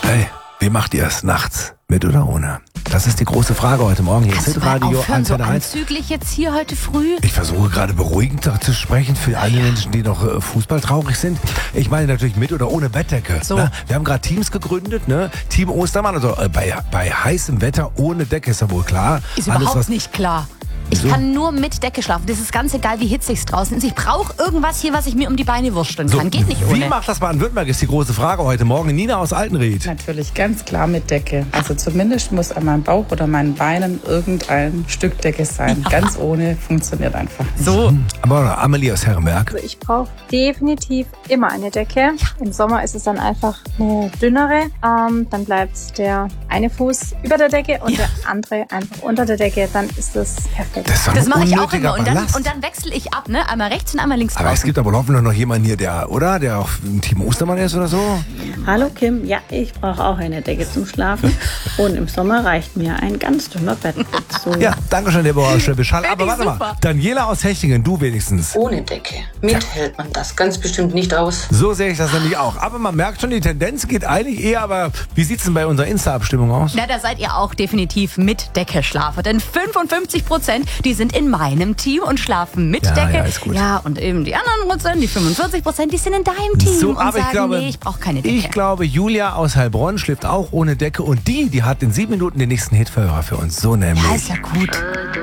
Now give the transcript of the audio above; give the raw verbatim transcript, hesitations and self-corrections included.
Hey, wie macht ihr es nachts? Mit oder ohne? Das ist die große Frage heute Morgen. Hier ist Kannst du mal Hitradio aufhören, so Antenne eins. anzüglich jetzt hier heute früh? Ich versuche gerade beruhigend zu sprechen für alle Menschen, die noch äh, fußballtraurig sind. Ich meine natürlich mit oder ohne Bettdecke. So. Ne? Wir haben gerade Teams gegründet, ne? Team Ostermann, also äh, bei, bei heißem Wetter ohne Decke ist ja wohl klar. Ist Alles, überhaupt was- nicht klar. Ich Wieso? kann nur mit Decke schlafen. Das ist ganz egal, wie hitzig es draußen ist. Ich brauche irgendwas hier, was ich mir um die Beine wursteln So, kann. Geht nicht Wie ohne. macht das Baden-Württemberg, ist die große Frage heute Morgen. Nina aus Altenried. Natürlich ganz klar mit Decke. Also zumindest muss an meinem Bauch oder meinen Beinen irgendein Stück Decke sein. Ganz ohne funktioniert einfach nicht. So. Aber Amelie aus Herrenberg. Also ich brauche definitiv immer eine Decke. Im Sommer ist es dann einfach eine dünnere. Ähm, dann bleibt der eine Fuß über der Decke und Ja. der andere einfach unter der Decke. Dann ist das perfekt. Das ist doch Das ein mache ich auch unnötiger immer. Und dann, Ballast. und dann wechsle ich ab, ne? Einmal rechts und einmal links Aber es draußen. gibt aber hoffentlich noch jemanden hier, der, oder? Der auch im Team Ostermann ist oder so? Hallo Kim, ja, ich brauche auch eine Decke zum Schlafen und im Sommer reicht mir ein ganz dünner Bettputz. So. Ja, danke schön, Deborah aus Schwäbisch Hall. Find Aber ich warte mal, super. Daniela aus Hechingen, du wenigstens. Ohne Decke. Mit hält man das ganz bestimmt nicht aus. So sehe ich das nämlich auch. Aber man merkt schon, die Tendenz geht eigentlich eher, aber wie sieht es denn bei unserer Insta-Abstimmung aus? Na, da seid ihr auch definitiv mit Decke schlafen. Denn fünfundfünfzig Prozent, die sind in meinem Team und schlafen mit Ja, Decke. ja, ist gut. Ja, und eben die anderen Prozent, die fünfundvierzig Prozent, die sind in deinem Team So, und aber sagen, ich glaube, nee, ich brauche keine Decke. ich glaube, Julia aus Heilbronn schläft auch ohne Decke und die, die hat in sieben Minuten den nächsten Hitverhörer für uns. So nämlich. Ja, ist ja gut.